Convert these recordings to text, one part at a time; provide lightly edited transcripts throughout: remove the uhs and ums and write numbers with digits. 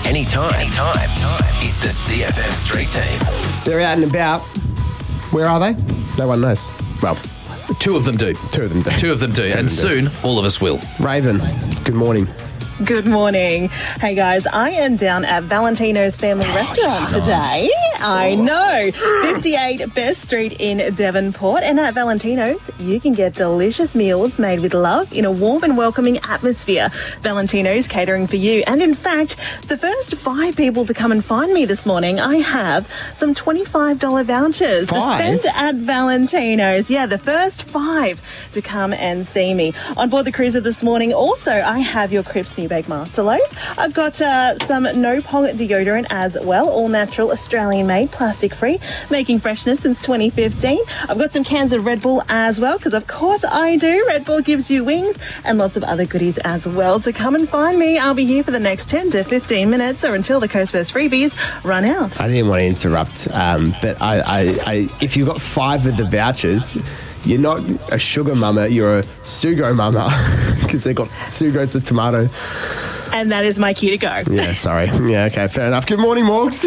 anytime. It's the CFM Street Team. They're out and about. Where are they? No one knows. Well, Two of them do. And soon, all of us will. Raven, good morning. Good morning. Hey guys, I am down at Valentino's Family Restaurant today. I know. 58 Best Street in Devonport. And at Valentino's, you can get delicious meals made with love in a warm and welcoming atmosphere. Valentino's catering for you. And in fact, the first 5 people to come and find me this morning, I have some $25 vouchers to spend at Valentino's. Yeah, the first 5 to come and see me. On board the cruiser this morning, also, I have your Cripps New Bake Master Loaf. I've got some No Pong deodorant as well, all natural, Australian made, plastic free, making freshness since 2015. I've got some cans of Red Bull as well, because of course I do. Red Bull gives you wings, and lots of other goodies as well. So come and find me. I'll be here for the next 10 to 15 minutes or until the Coast First freebies run out. I didn't want to interrupt, but I if you've got 5 of the vouchers, you're not a sugar mama, you're a Sugo mama, because they've got Sugo's the tomato. And that is my cue to go. Yeah, sorry. Yeah, okay, fair enough. Good morning, Morgs.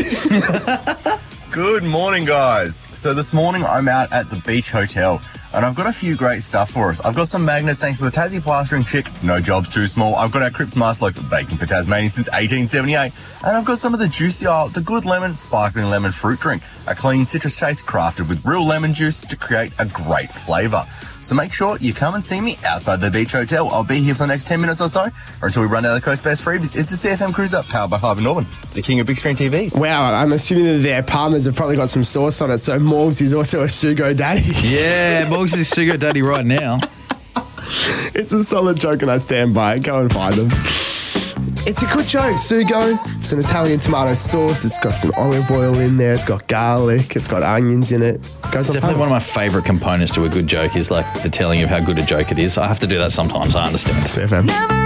Good morning, guys. So this morning I'm out at the Beach Hotel and I've got a few great stuff for us. I've got some magnets thanks to the Tassie Plastering Chick, no job's too small. I've got our Cripps Master Loaf baking for Tasmanians since 1878. And I've got some of the Juicy Isle, the Good Lemon Sparkling Lemon Fruit Drink, a clean citrus taste crafted with real lemon juice to create a great flavour. So make sure you come and see me outside the Beach Hotel. I'll be here for the next 10 minutes or so, or until we run out of the Coast Best freebies. It's the CFM Cruiser, powered by Harbour Northern, the king of big screen TVs. Wow, I'm assuming that their Palmers have probably got some sauce on it, so Morgs is also a Sugo daddy. Yeah, Morgs is Sugo Daddy right now. It's a solid joke and I stand by it. Go and find them. It's a good joke. Sugo, it's an Italian tomato sauce. It's got some olive oil in there. It's got garlic. It's got onions in it. Goes on Definitely one of my favourite components to a good joke is like the telling of how good a joke it is. I have to do that sometimes. I understand. CFM.